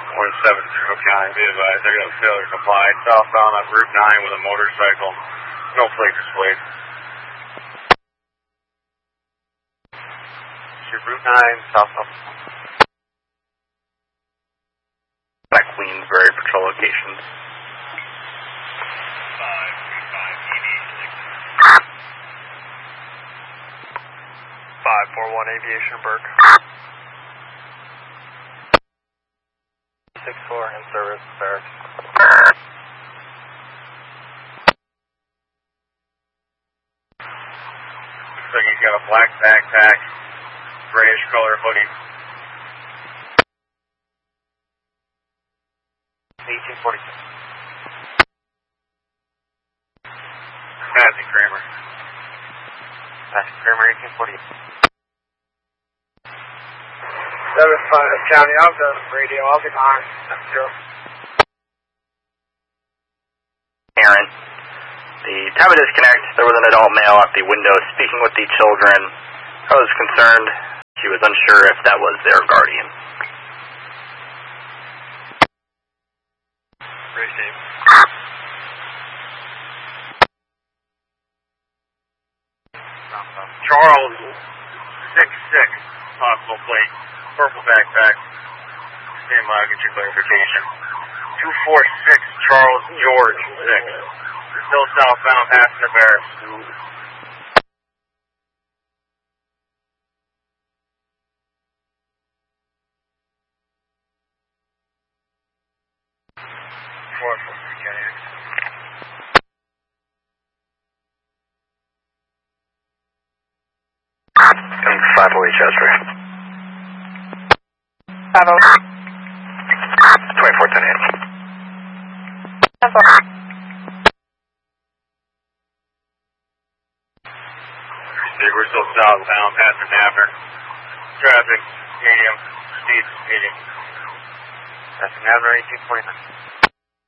County, be advised, they're going to failure to comply. Southbound on Route 9 with a motorcycle. No plate displayed. Route 9, southbound. At Queensbury patrol locations. 541 Aviation Burke. 64 in service, barracks. Looks like he's got a black backpack, grayish color hoodie. 1846. Matthew Kramer. Matthew Kramer, 1848. 75 County, I've got radio, I'll be behind. Aaron. The time of disconnect, there was an adult male at the window speaking with the children. I was concerned. She was unsure if that was their guardian. Receive. Charles 66, possible plate, purple backpack. Stand by, I'll get your clarification. 246 Charles George 6. Still southbound, passing the barracks. And 508 Chester. 2410. We're still southbound, passing Napper. Traffic, medium, speed, medium. That's Nazar 1849.